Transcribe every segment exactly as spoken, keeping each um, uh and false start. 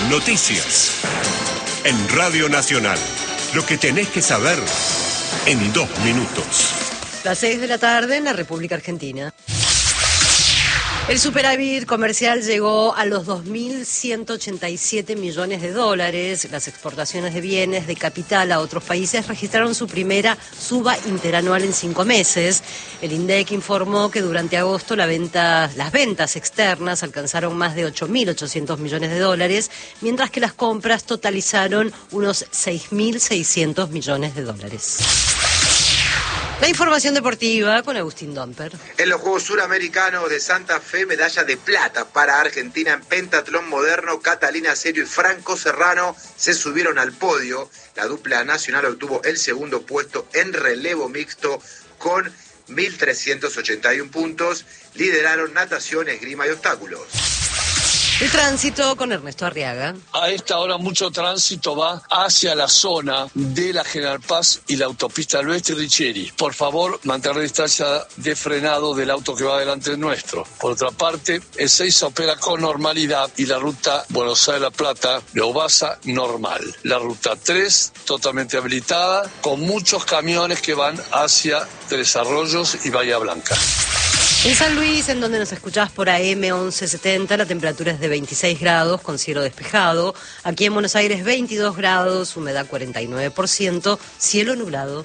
Noticias. En Radio Nacional. Lo que tenés que saber en dos minutos. Las seis de la tarde en la República Argentina. El superávit comercial llegó a los dos mil ciento ochenta y siete millones de dólares. Las exportaciones de bienes de capital a otros países registraron su primera suba interanual en cinco meses. El INDEC informó que durante agosto la venta, las ventas externas alcanzaron más de ocho mil ochocientos millones de dólares, mientras que las compras totalizaron unos seis mil seiscientos millones de dólares. La información deportiva con Agustín Domper. En los Juegos Suramericanos de Santa Fe, medalla de plata para Argentina en pentatlón moderno. Catalina Serio y Franco Serrano se subieron al podio. La dupla nacional obtuvo el segundo puesto en relevo mixto con mil trescientos ochenta y uno puntos. Lideraron natación, esgrima y obstáculos. El tránsito con Ernesto Arriaga. A esta hora mucho tránsito va hacia la zona de la General Paz y la autopista del Oeste Richeri. Por favor, mantener distancia de frenado del auto que va delante nuestro. Por otra parte, el seis opera con normalidad y la ruta Buenos Aires-La Plata de Obasa normal. La ruta tres totalmente habilitada con muchos camiones que van hacia Tres Arroyos y Bahía Blanca. En San Luis, en donde nos escuchás por A M once setenta, la temperatura es de veintiséis grados con cielo despejado. Aquí en Buenos Aires, veintidós grados, humedad cuarenta y nueve por ciento, cielo nublado.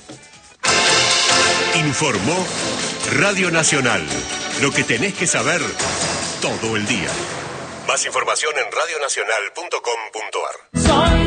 Informó Radio Nacional. Lo que tenés que saber todo el día. Más información en radio nacional punto com punto a r.